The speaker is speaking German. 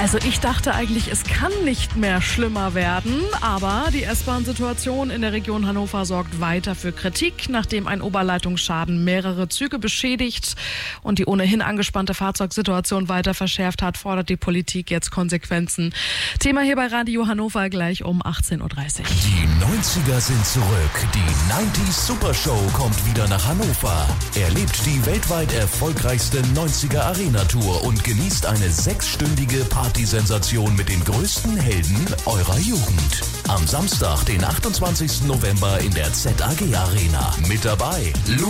Also ich dachte eigentlich, es kann nicht mehr schlimmer werden, aber die S-Bahn-Situation in der Region Hannover sorgt weiter für Kritik, nachdem ein Oberleitungsschaden mehrere Züge beschädigt und die ohnehin angespannte Fahrzeugsituation weiter verschärft hat, fordert die Politik jetzt Konsequenzen. Thema hier bei Radio Hannover gleich um 18.30 Uhr. Die 90er sind zurück. Die 90s Super Show kommt wieder nach Hannover. Erlebt die weltweit erfolgreichste 90er Arena-Tour und genießt eine 6-stündige Partysensation mit den größten Helden eurer Jugend. Am Samstag, den 28. November in der ZAG Arena. Mit dabei